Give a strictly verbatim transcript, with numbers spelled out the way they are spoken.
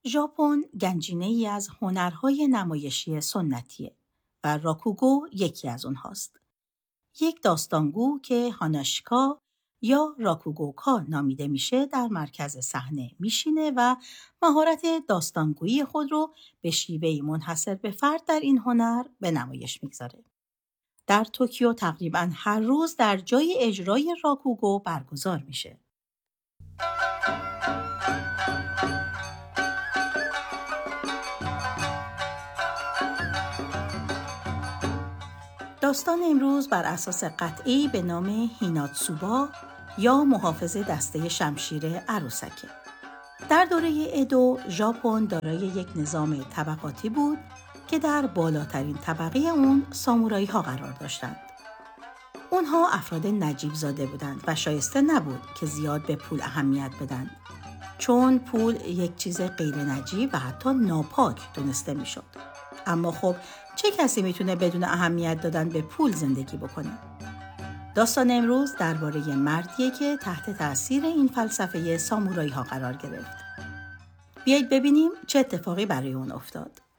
ژاپن گنجینه‌ای از هنرهای نمایشی سنتیه و راکوگو یکی از اونهاست. یک داستانگو که هاناشیکا یا راکوگوکا نامیده میشه در مرکز صحنه میشینه و مهارت داستانگویی خود رو به شیوهی منحصر به فرد در این هنر به نمایش میگذاره. در توکیو تقریباً هر روز در جای اجرای راکوگو برگزار میشه. داستان امروز بر اساس قطعه‌ای به نام هیناتسوبا یا محافظ دسته شمشیر عروسکه. در دوره ادو، ژاپن دارای یک نظام طبقاتی بود که در بالاترین طبقه اون سامورایی ها قرار داشتند. اونها افراد نجیب زاده بودند و شایسته نبود که زیاد به پول اهمیت بدن، چون پول یک چیز غیر نجیب و حتی ناپاک دونسته میشد. اما خب چه کسی میتونه بدون اهمیت دادن به پول زندگی بکنه؟ داستان امروز درباره مردیه که تحت تاثیر این فلسفه سامورایی ها قرار گرفت. بیایید ببینیم چه اتفاقی برای اون افتاد.